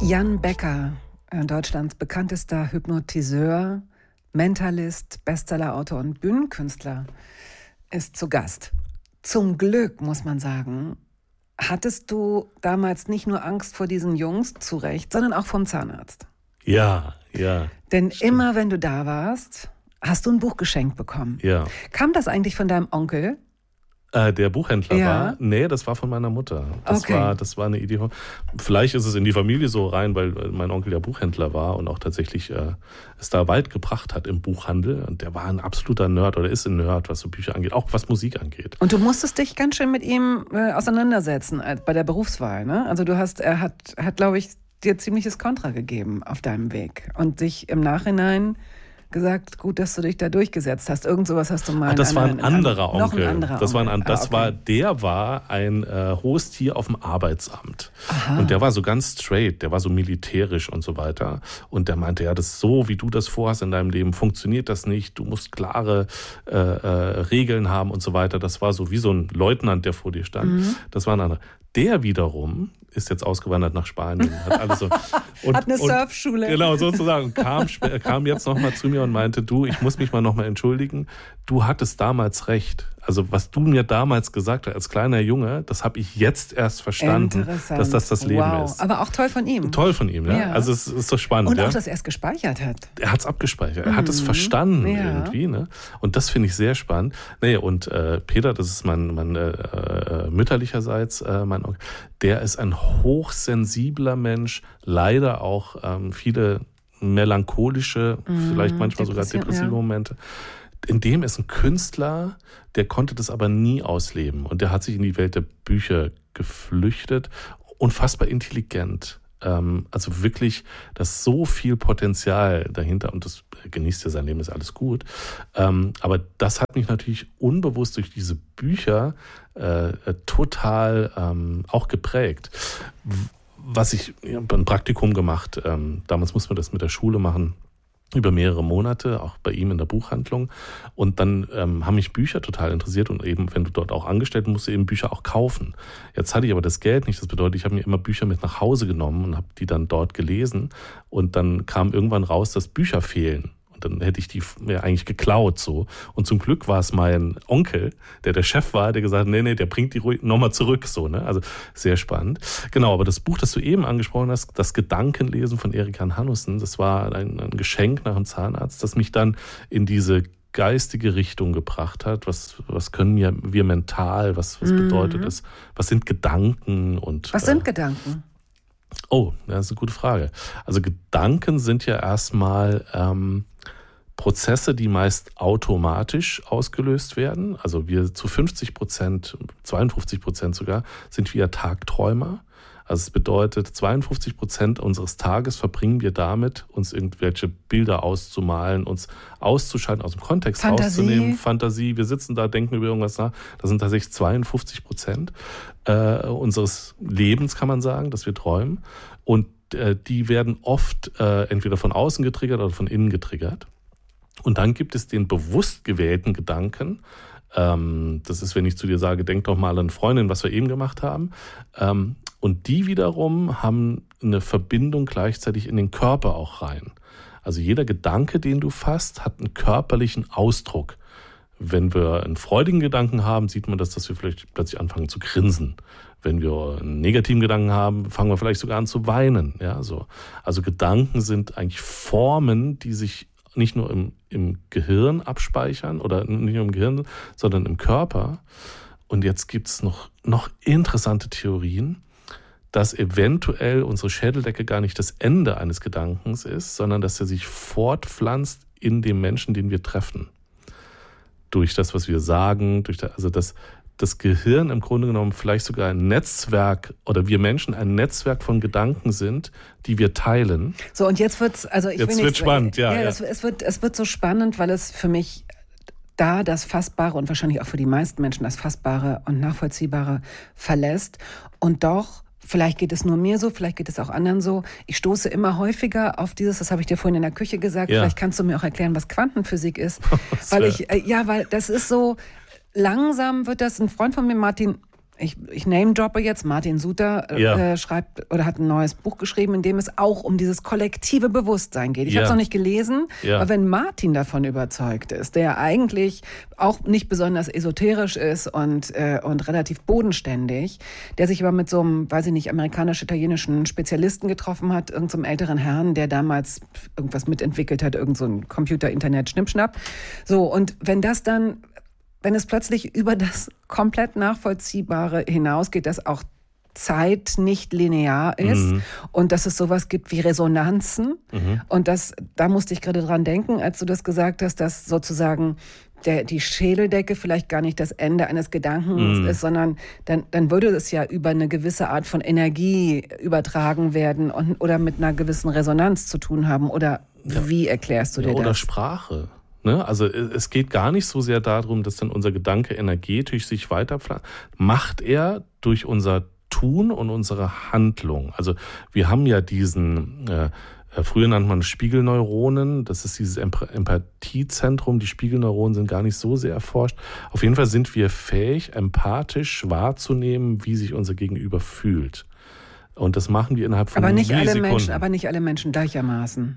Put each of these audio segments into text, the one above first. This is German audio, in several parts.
Jan Becker, Deutschlands bekanntester Hypnotiseur, Mentalist, Bestsellerautor und Bühnenkünstler, ist zu Gast. Zum Glück, muss man sagen, hattest du damals nicht nur Angst vor diesen Jungs, zu Recht, sondern auch vom Zahnarzt. Ja. Denn immer, wenn du da warst, hast du ein Buch geschenkt bekommen. Ja. Kam das eigentlich von deinem Onkel? Der Buchhändler Ja. war? Nee, das war von meiner Mutter. Das war eine Idee. Vielleicht ist es in die Familie so rein, weil mein Onkel ja Buchhändler war und auch tatsächlich es da weit gebracht hat im Buchhandel. Und der war ein absoluter Nerd oder ist ein Nerd, was so Bücher angeht, auch was Musik angeht. Und du musstest dich ganz schön mit ihm auseinandersetzen bei der Berufswahl, ne? Also er hat, glaube ich, dir ziemliches Kontra gegeben auf deinem Weg und dich im Nachhinein gesagt, gut, dass du dich da durchgesetzt hast. Irgend sowas hast du mal. Das war ein anderer Onkel. Noch ein anderer Onkel. Der war ein hohes Tier auf dem Arbeitsamt. Aha. Und der war so ganz straight, der war so militärisch und so weiter. Und der meinte, ja, das ist so, wie du das vorhast in deinem Leben, funktioniert das nicht. Du musst klare Regeln haben und so weiter. Das war so wie so ein Leutnant, der vor dir stand. Mhm. Das war ein anderer. Der wiederum ist jetzt ausgewandert nach Spanien. Hat alles so. Hat eine Surfschule. Genau, sozusagen. Kam jetzt nochmal zu mir und meinte, du, ich muss mich mal nochmal entschuldigen. Du hattest damals recht. Also was du mir damals gesagt hast als kleiner Junge, das habe ich jetzt erst verstanden, dass das Leben ist. Aber auch toll von ihm. Toll von ihm, ja. Also es ist so spannend. Und auch, dass er es gespeichert hat. Er hat es abgespeichert. Er hat es verstanden irgendwie. Ne? Und das finde ich sehr spannend. Nee, und Peter, das ist mein mütterlicherseits, mein Onkel, der ist ein hochsensibler Mensch, leider auch viele melancholische, vielleicht manchmal sogar depressive Momente. In dem ist ein Künstler, der konnte das aber nie ausleben. Und der hat sich in die Welt der Bücher geflüchtet. Unfassbar intelligent. Also wirklich, da ist so viel Potenzial dahinter. Und das genießt ja sein Leben, ist alles gut. Aber das hat mich natürlich unbewusst durch diese Bücher total auch geprägt. Ich habe ein Praktikum gemacht. Damals musste man das mit der Schule machen. Über mehrere Monate, auch bei ihm in der Buchhandlung. Und dann haben mich Bücher total interessiert und eben, wenn du dort auch angestellt bist, musst du eben Bücher auch kaufen. Jetzt hatte ich aber das Geld nicht. Das bedeutet, ich habe mir immer Bücher mit nach Hause genommen und habe die dann dort gelesen. Und dann kam irgendwann raus, dass Bücher fehlen. Dann hätte ich die mir eigentlich geklaut so. Und zum Glück war es mein Onkel, der Chef war, der gesagt hat, nee, der bringt die ruhig nochmal zurück. So, ne? Also sehr spannend. Genau, aber das Buch, das du eben angesprochen hast, das Gedankenlesen von Erik Jan Hanussen, das war ein Geschenk nach dem Zahnarzt, das mich dann in diese geistige Richtung gebracht hat. Was können wir mental, was bedeutet das? Was sind Gedanken? Was sind Gedanken? Oh, das ist eine gute Frage. Also Gedanken sind ja erstmal Prozesse, die meist automatisch ausgelöst werden. Also wir zu 50%, 52% sogar, sind wir Tagträumer. Also es bedeutet, 52% unseres Tages verbringen wir damit, uns irgendwelche Bilder auszumalen, uns auszuschalten, aus dem Kontext rauszunehmen. Fantasie, wir sitzen da, denken über irgendwas nach. Das sind tatsächlich 52% unseres Lebens, kann man sagen, dass wir träumen. Und die werden oft entweder von außen getriggert oder von innen getriggert. Und dann gibt es den bewusst gewählten Gedanken. Das ist, wenn ich zu dir sage, denk doch mal an eine Freundin, was wir eben gemacht haben. Und die wiederum haben eine Verbindung gleichzeitig in den Körper auch rein. Also jeder Gedanke, den du fasst, hat einen körperlichen Ausdruck. Wenn wir einen freudigen Gedanken haben, sieht man dass wir vielleicht plötzlich anfangen zu grinsen. Wenn wir einen negativen Gedanken haben, fangen wir vielleicht sogar an zu weinen. Ja, so. Also Gedanken sind eigentlich Formen, die sich nicht nur im Gehirn abspeichern oder nicht nur im Gehirn, sondern im Körper. Und jetzt gibt es noch interessante Theorien, dass eventuell unsere Schädeldecke gar nicht das Ende eines Gedankens ist, sondern dass er sich fortpflanzt in dem Menschen, den wir treffen. Durch das, was wir sagen, dass das Gehirn im Grunde genommen vielleicht sogar ein Netzwerk oder wir Menschen ein Netzwerk von Gedanken sind, die wir teilen. So, und jetzt wird's, wird spannend, ja. Es wird so spannend, weil es für mich da das Fassbare und wahrscheinlich auch für die meisten Menschen das Fassbare und Nachvollziehbare verlässt. Und doch, vielleicht geht es nur mir so, vielleicht geht es auch anderen so. Ich stoße immer häufiger auf das habe ich dir vorhin in der Küche gesagt, vielleicht kannst du mir auch erklären, was Quantenphysik ist. Weil das ist so, langsam wird das, ein Freund von mir, Martin ich name-droppe jetzt, Martin Suter schreibt oder hat ein neues Buch geschrieben, in dem es auch um dieses kollektive Bewusstsein geht. Ich habe es noch nicht gelesen, aber wenn Martin davon überzeugt ist, der eigentlich auch nicht besonders esoterisch ist und relativ bodenständig, der sich aber mit so einem, weiß ich nicht, amerikanisch-italienischen Spezialisten getroffen hat, irgend so einem älteren Herrn, der damals irgendwas mitentwickelt hat, irgend so ein Computer-Internet-Schnippschnapp. So, und wenn es plötzlich über das komplett Nachvollziehbare hinausgeht, dass auch Zeit nicht linear ist und dass es sowas gibt wie Resonanzen. Und da musste ich gerade dran denken, als du das gesagt hast, dass sozusagen die Schädeldecke vielleicht gar nicht das Ende eines Gedankens ist, sondern dann würde es ja über eine gewisse Art von Energie übertragen werden oder mit einer gewissen Resonanz zu tun haben. Oder wie erklärst du dir das? Oder Sprache. Ne? Also es geht gar nicht so sehr darum, dass dann unser Gedanke energetisch sich weiterpflanzt. Macht er durch unser Tun und unsere Handlung. Also wir haben ja diesen, früher nannte man Spiegelneuronen, das ist dieses Empathiezentrum. Die Spiegelneuronen sind gar nicht so sehr erforscht. Auf jeden Fall sind wir fähig, empathisch wahrzunehmen, wie sich unser Gegenüber fühlt. Und das machen wir innerhalb von Millisekunden. Aber nicht alle Menschen gleichermaßen.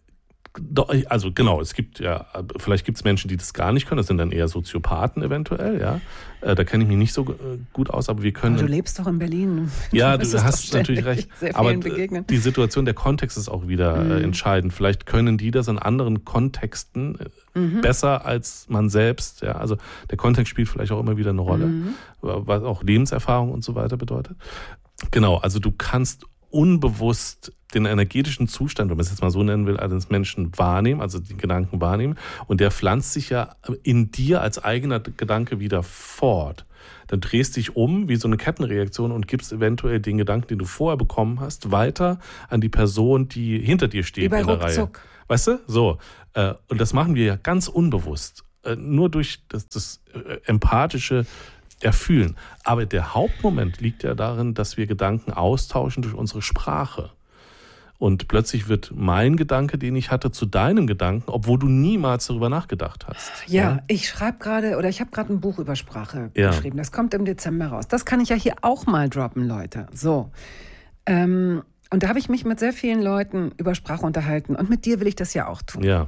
Also genau, es gibt vielleicht gibt es Menschen, die das gar nicht können, das sind dann eher Soziopathen eventuell, ja. Da kenne ich mich nicht so gut aus, aber wir können... Aber du lebst doch in Berlin. Ja, du hast natürlich recht. Aber begegnen. Die Situation, der Kontext ist auch wieder entscheidend. Vielleicht können die das in anderen Kontexten besser als man selbst, ja. Also der Kontext spielt vielleicht auch immer wieder eine Rolle, was auch Lebenserfahrung und so weiter bedeutet. Genau, also du kannst unbewusst den energetischen Zustand, wenn man es jetzt mal so nennen will, eines Menschen wahrnehmen, also den Gedanken wahrnehmen. Und der pflanzt sich ja in dir als eigener Gedanke wieder fort. Dann drehst dich um wie so eine Kettenreaktion und gibst eventuell den Gedanken, den du vorher bekommen hast, weiter an die Person, die hinter dir steht in der Reihe. Weißt du? So. Und das machen wir ja ganz unbewusst. Nur durch das empathische Erfühlen. Aber der Hauptmoment liegt ja darin, dass wir Gedanken austauschen durch unsere Sprache. Und plötzlich wird mein Gedanke, den ich hatte, zu deinem Gedanken, obwohl du niemals darüber nachgedacht hast. Ja, ich habe gerade ein Buch über Sprache geschrieben. Das kommt im Dezember raus. Das kann ich ja hier auch mal droppen, Leute. So. Und da habe ich mich mit sehr vielen Leuten über Sprache unterhalten. Und mit dir will ich das ja auch tun. Ja.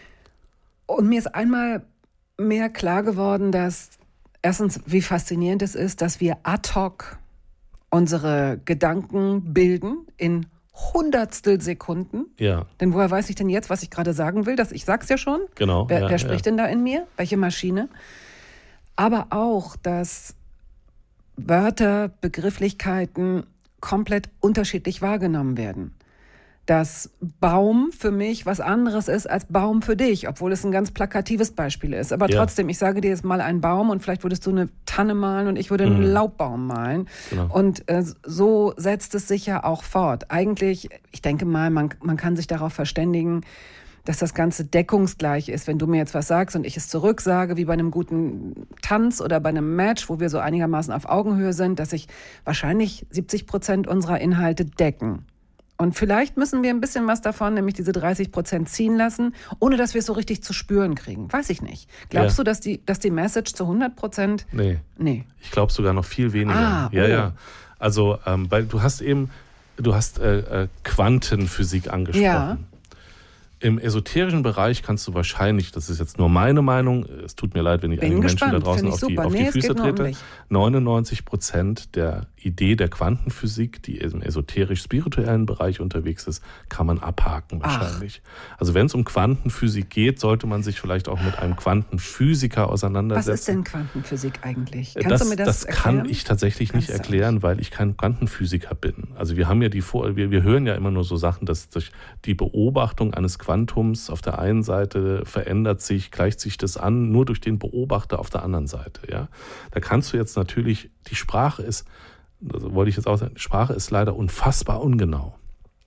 Und mir ist einmal mehr klar geworden, dass erstens, wie faszinierend es ist, dass wir ad hoc unsere Gedanken bilden in Hundertstel Sekunden. Ja. Denn woher weiß ich denn jetzt, was ich gerade sagen will? Ich sag's ja schon. Genau. Wer spricht denn da in mir? Welche Maschine? Aber auch, dass Wörter, Begrifflichkeiten komplett unterschiedlich wahrgenommen werden. Dass Baum für mich was anderes ist als Baum für dich, obwohl es ein ganz plakatives Beispiel ist. Aber trotzdem, ich sage dir jetzt mal einen Baum und vielleicht würdest du eine Tanne malen und ich würde einen Laubbaum malen. Genau. Und so setzt es sich ja auch fort. Eigentlich, ich denke mal, man kann sich darauf verständigen, dass das Ganze deckungsgleich ist. Wenn du mir jetzt was sagst und ich es zurücksage, wie bei einem guten Tanz oder bei einem Match, wo wir so einigermaßen auf Augenhöhe sind, dass sich wahrscheinlich 70% unserer Inhalte decken. Und vielleicht müssen wir ein bisschen was davon, nämlich diese 30% ziehen lassen, ohne dass wir es so richtig zu spüren kriegen. Weiß ich nicht. Glaubst du, dass die Message zu 100%? Nee. Ich glaube sogar noch viel weniger. Ja. Also, weil du hast Quantenphysik angesprochen. Ja. Im esoterischen Bereich kannst du wahrscheinlich, das ist jetzt nur meine Meinung, es tut mir leid, wenn ich einigen Menschen da draußen auf die Füße trete, 99% der Idee der Quantenphysik, die im esoterisch-spirituellen Bereich unterwegs ist, kann man abhaken wahrscheinlich. Also wenn es um Quantenphysik geht, sollte man sich vielleicht auch mit einem Quantenphysiker auseinandersetzen. Was ist denn Quantenphysik eigentlich? Kannst du mir das erklären? Kann ich tatsächlich nicht erklären, weil ich kein Quantenphysiker bin. Also wir haben ja wir hören ja immer nur so Sachen, dass durch die Beobachtung eines Quantums auf der einen Seite gleicht sich das an, nur durch den Beobachter auf der anderen Seite. Ja? Da kannst du jetzt natürlich, Sprache ist leider unfassbar ungenau.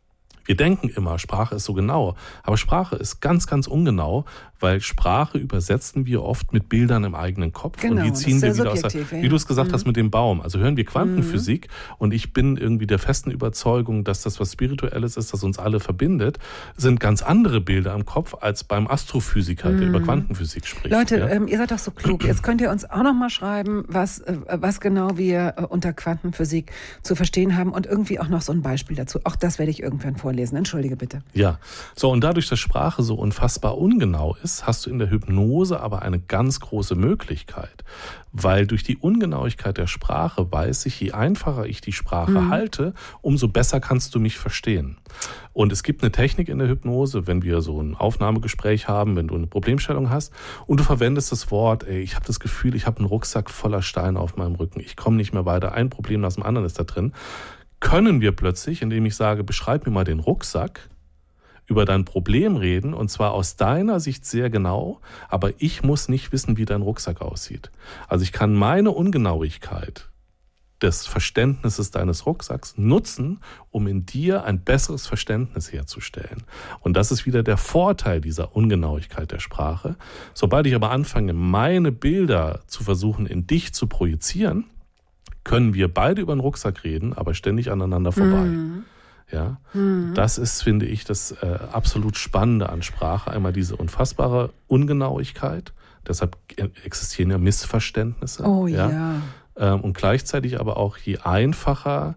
Wir denken immer, Sprache ist so genau, aber Sprache ist ganz, ganz ungenau, weil Sprache übersetzen wir oft mit Bildern im eigenen Kopf Genau, und die ziehen wir wieder aus der, ja. wie du es gesagt hast mit dem Baum. Also hören wir Quantenphysik und ich bin irgendwie der festen Überzeugung, dass das was Spirituelles ist, das uns alle verbindet, sind ganz andere Bilder im Kopf als beim Astrophysiker, der über Quantenphysik spricht. Leute, ihr seid doch so klug. Jetzt könnt ihr uns auch noch mal schreiben, was genau wir unter Quantenphysik zu verstehen haben und irgendwie auch noch so ein Beispiel dazu. Auch das werde ich irgendwann vorlesen. Entschuldige bitte. Ja, so und dadurch, dass Sprache so unfassbar ungenau ist, hast du in der Hypnose aber eine ganz große Möglichkeit, weil durch die Ungenauigkeit der Sprache weiß ich, je einfacher ich die Sprache halte, umso besser kannst du mich verstehen. Und es gibt eine Technik in der Hypnose, wenn wir so ein Aufnahmegespräch haben, wenn du eine Problemstellung hast und du verwendest das Wort, ich habe das Gefühl, ich habe einen Rucksack voller Steine auf meinem Rücken, ich komme nicht mehr weiter, ein Problem nach dem anderen ist da drin, können wir plötzlich, indem ich sage, beschreib mir mal den Rucksack, über dein Problem reden und zwar aus deiner Sicht sehr genau, aber ich muss nicht wissen, wie dein Rucksack aussieht. Also ich kann meine Ungenauigkeit des Verständnisses deines Rucksacks nutzen, um in dir ein besseres Verständnis herzustellen. Und das ist wieder der Vorteil dieser Ungenauigkeit der Sprache. Sobald ich aber anfange, meine Bilder zu versuchen, in dich zu projizieren, können wir beide über den Rucksack reden, aber ständig aneinander vorbei. Ja, das ist, finde ich, das absolut Spannende an Sprache. Einmal diese unfassbare Ungenauigkeit, deshalb existieren ja Missverständnisse. Oh ja. Und gleichzeitig aber auch, je einfacher,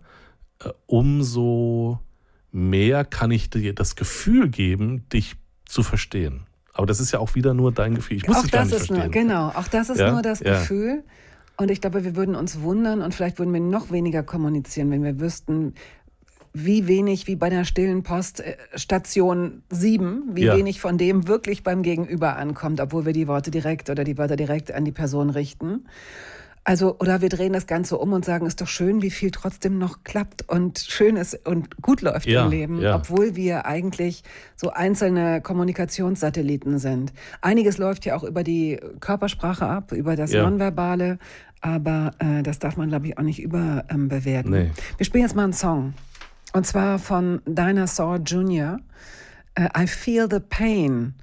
umso mehr kann ich dir das Gefühl geben, dich zu verstehen. Aber das ist ja auch wieder nur dein Gefühl. Ich muss dich gar nicht verstehen. Auch das ist nur das Gefühl. Und ich glaube, wir würden uns wundern und vielleicht würden wir noch weniger kommunizieren, wenn wir wüssten, wie wenig, wie bei der stillen Post Station 7, wie wenig von dem wirklich beim Gegenüber ankommt, obwohl wir die Wörter direkt an die Person richten. Also, oder wir drehen das Ganze um und sagen, ist doch schön, wie viel trotzdem noch klappt und schön ist und gut läuft im Leben, obwohl wir eigentlich so einzelne Kommunikationssatelliten sind. Einiges läuft ja auch über die Körpersprache ab, über das Nonverbale, aber das darf man, glaube ich, auch nicht überbewerten. Nee. Wir spielen jetzt mal einen Song. Und zwar von Dinosaur Jr. I Feel the Pain.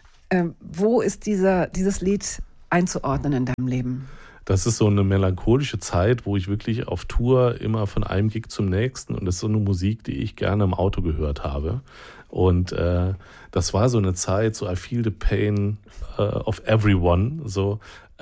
Wo ist dieses Lied einzuordnen in deinem Leben? Das ist so eine melancholische Zeit, wo ich wirklich auf Tour immer von einem Gig zum nächsten und das ist so eine Musik, die ich gerne im Auto gehört habe. Und das war so eine Zeit, so I Feel the Pain of Everyone. So,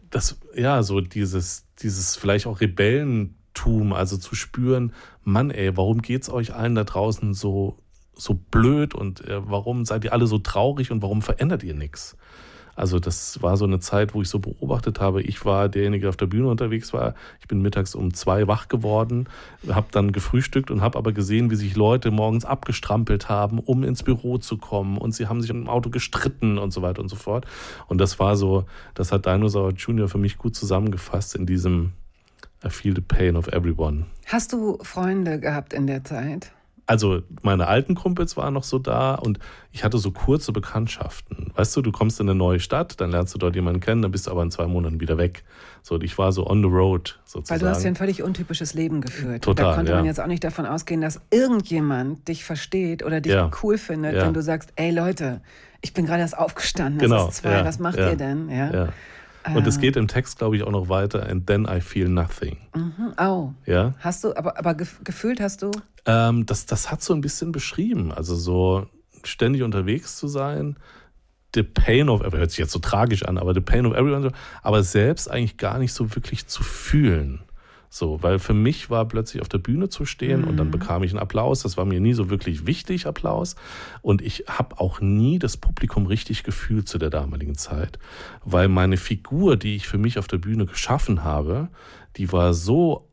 so dieses vielleicht auch Rebellentum, also zu spüren, Mann warum geht's euch allen da draußen so blöd und warum seid ihr alle so traurig und warum verändert ihr nichts? Also das war so eine Zeit, wo ich so beobachtet habe, ich war derjenige, der auf der Bühne unterwegs war. Ich bin mittags um 2 wach geworden, habe dann gefrühstückt und habe aber gesehen, wie sich Leute morgens abgestrampelt haben, um ins Büro zu kommen. Und sie haben sich im Auto gestritten und so weiter und so fort. Und das war so, das hat Dinosaur Jr. für mich gut zusammengefasst in diesem I Feel the Pain of Everyone. Hast du Freunde gehabt in der Zeit? Also meine alten Kumpels waren noch so da und ich hatte so kurze Bekanntschaften. Weißt du kommst in eine neue Stadt, dann lernst du dort jemanden kennen, dann bist du aber in 2 Monaten wieder weg. So, ich war so on the road sozusagen. Weil du hast ja ein völlig untypisches Leben geführt. Total, da konnte man jetzt auch nicht davon ausgehen, dass irgendjemand dich versteht oder dich cool findet, wenn du sagst, ey Leute, ich bin gerade erst aufgestanden, es ist 2, was macht ihr denn? Ja. Und es geht im Text, glaube ich, auch noch weiter. And then I feel nothing. Oh. Ja? Hast du, aber gefühlt hast du? Das hat so ein bisschen beschrieben. Also so ständig unterwegs zu sein. The pain of everyone. Hört sich jetzt so tragisch an, aber the pain of everyone. Aber selbst eigentlich gar nicht so wirklich zu fühlen. So, weil für mich war plötzlich auf der Bühne zu stehen und dann bekam ich einen Applaus. Das war mir nie so wirklich wichtig, Applaus. Und ich habe auch nie das Publikum richtig gefühlt zu der damaligen Zeit. Weil meine Figur, die ich für mich auf der Bühne geschaffen habe, die war so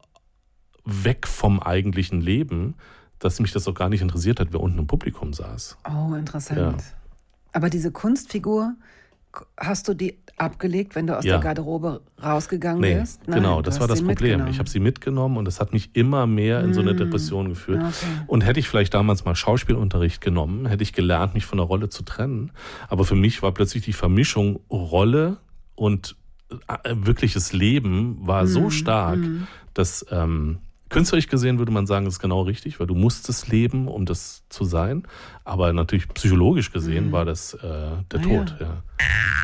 weg vom eigentlichen Leben, dass mich das auch gar nicht interessiert hat, wer unten im Publikum saß. Oh, interessant. Ja. Aber diese Kunstfigur, hast du die abgelegt, wenn du aus der Garderobe rausgegangen bist? Nein, genau, das war das Problem. Ich habe sie mitgenommen und es hat mich immer mehr in so eine Depression geführt. Okay. Und hätte ich vielleicht damals mal Schauspielunterricht genommen, hätte ich gelernt, mich von der Rolle zu trennen. Aber für mich war plötzlich die Vermischung Rolle und wirkliches Leben war so stark, dass Künstlerisch gesehen würde man sagen, das ist genau richtig, weil du musstest leben, um das zu sein. Aber natürlich psychologisch gesehen war das der Tod. Ja.